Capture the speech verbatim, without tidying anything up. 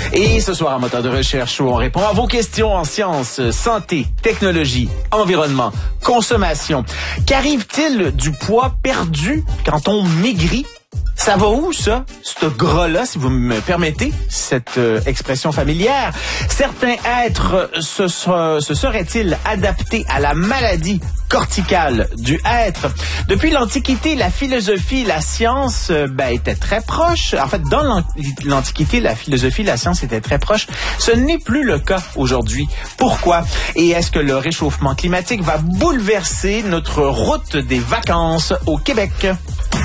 Et ce soir, en moteur de recherche, où on répond à vos questions en sciences, santé, technologie, environnement, consommation. Qu'arrive-t-il du poids perdu quand on maigrit? Ça va où, ça? Ce gras-là, si vous me permettez cette euh, expression familière. Certains êtres se, se, se seraient-ils adaptés à la maladie corticale du être? Depuis l'Antiquité, la philosophie, la science, euh, ben, étaient très proches. En fait, dans l'Antiquité, la philosophie, la science étaient très proches. Ce n'est plus le cas aujourd'hui. Pourquoi? Et est-ce que le réchauffement climatique va bouleverser notre route des vacances au Québec?